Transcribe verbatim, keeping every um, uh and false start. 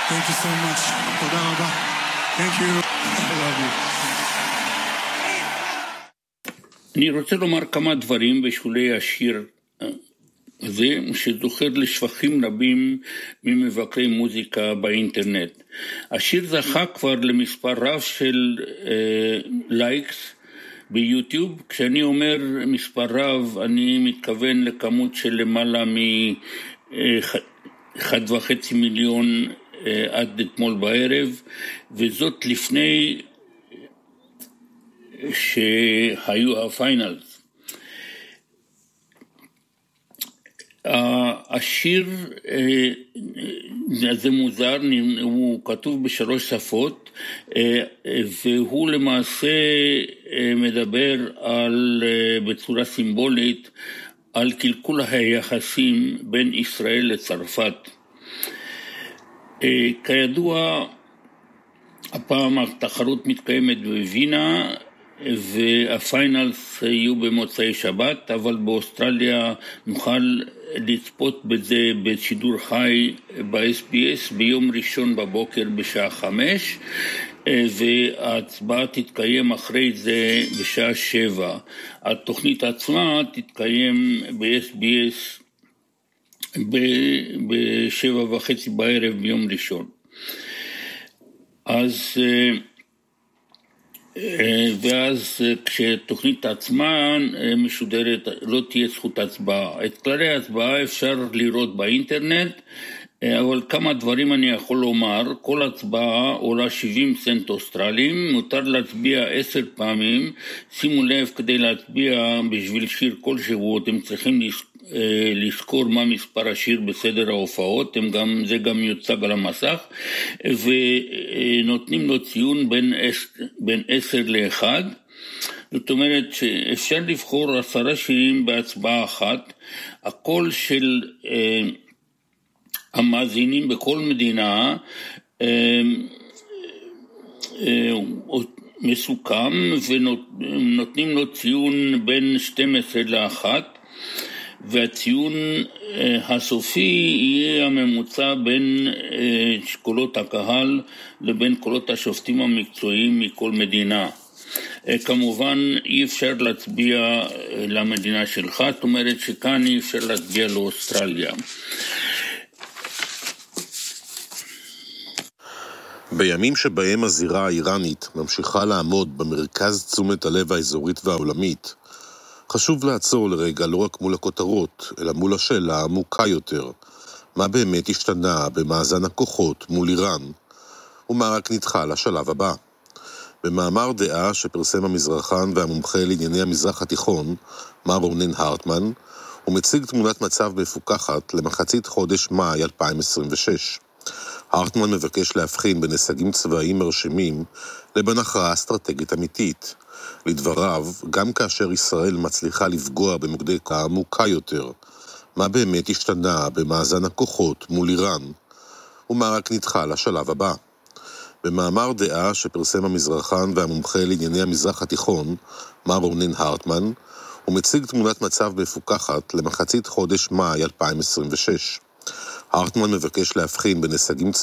Thank you so much. תודה רבה. Thank you. I love you. אני רוצה לומר כמה דברים בשולי השיר הזה, שזוכר לשבחים רבים ממבקרי מוזיקה באינטרנט. השיר זכה כבר למספר רב של אה, לייקס ביוטיוב. כשאני אומר מספר רב, אני מתכוון לכמות של למעלה מאחד וחצי מיליון אה, עד אתמול בערב, וזאת לפני שהיו הפיינלס. השיר הזה מוזר, הוא כתוב בשלוש שפות, והוא למעשה מדבר על, בצורה סימבולית, על קלקול היחסים בין ישראל לצרפת. כידוע, הפעם התחרות מתקיימת בווינה, והפיינלס יהיו במוצאי שבת, אבל באוסטרליה נוכל לצפות בזה בשידור חי ב-אס בי אס ביום ראשון בבוקר בשעה חמש, וההצבעה תתקיים אחרי זה בשעה שבע. התוכנית עצמה תתקיים ב-אס בי אס בשבע וחצי בערב ביום ראשון. אז ואז כשתוכנית עצמה משודרת לא תהיה זכות הצבעה. את כללי ההצבעה אפשר לראות באינטרנט, אבל כמה דברים אני יכול לומר. כל הצבעה עולה שבעים סנט אוסטרליים, מותר להצביע עשר פעמים. שימו לב, כדי להצביע בשביל שיר כלשהו אתם צריכים לזכור מה מספר השיר בסדר ההופעות, הם גם, זה גם יוצג על המסך, ונותנים לו ציון בין, בין עשר לאחד. זאת אומרת שאפשר לבחור עשרה שירים בהצבעה אחת. הקול של אה, המאזינים בכל מדינה אה, אה, מסוכם, ונותנים לו ציון בין שתים עשרה לאחת, והציון הסופי יהיה הממוצע בין קולות הקהל לבין קולות השופטים המקצועיים מכל מדינה. כמובן אי אפשר להצביע למדינה שלך, זאת אומרת שכאן אי אפשר להצביע לאוסטרליה. בימים שבהם הזירה האיראנית ממשיכה לעמוד במרכז תשומת הלב האזורית והעולמית, חשוב לעצור לרגע לא רק מול הכותרות, אלא מול השאלה העמוקה יותר. מה באמת השתנה במאזן הכוחות מול איראן, ומה רק נדחה לשלב הבא. במאמר דעה שפרסם המזרחן והמומחה לענייני המזרח התיכון, מר רונן הרטמן, הוא מציג תמונת מצב מפוקחת למחצית חודש מאי אלפיים עשרים ושש. הרטמן מבקש להבחין בין הישגים צבאיים מרשימים לבין הכרעה אסטרטגית אמיתית. לדבריו, גם כאשר ישראל מצליחה לפגוע במוקדי העמוקה יותר, מה באמת השתנה במאזן הכוחות מול איראן, ומה רק נדחה לשלב הבא. במאמר דעה שפרסם המזרחן והמומחה לענייני המזרח התיכון, מר רונן הרטמן, הוא מציג תמונת מצב מפוקחת למחצית חודש מאי אלפיים עשרים ושש. הרטמן מבקש להבחין בין הישגים